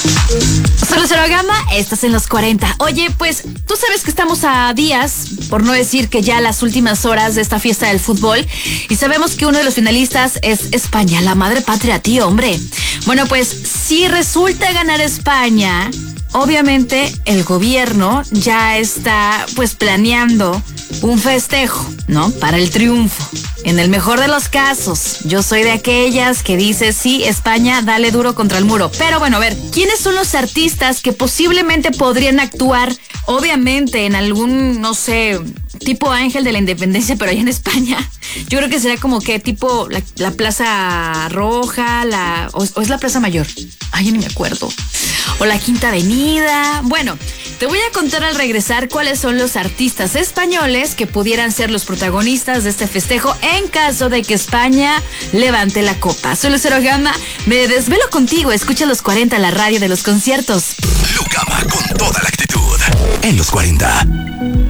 Solo Cero Gama, estás en los 40. Oye, pues tú sabes que estamos a días, por no decir que ya las últimas horas de esta fiesta del fútbol, y sabemos que uno de los finalistas es España, la madre patria, tío, hombre. Bueno, pues si resulta ganar España, obviamente el gobierno ya está pues planeando un festejo, ¿no? Para el triunfo. En el mejor de los casos, yo soy de aquellas que dice, sí, España, dale duro contra el muro. Pero bueno, a ver, ¿quiénes son los artistas que posiblemente podrían actuar, obviamente, en algún, no sé, tipo Ángel de la Independencia, pero allá en España? Yo creo que será como que tipo la Plaza Roja, o es la Plaza Mayor. Ay, ya ni me acuerdo. O la Quinta Avenida. Bueno, te voy a contar al regresar cuáles son los artistas españoles que pudieran ser los protagonistas de este festejo en caso de que España levante la copa. Soy Lucero Gama, me desvelo contigo. Escucha los 40, la radio de los conciertos. Lucama con toda la actitud en los 40.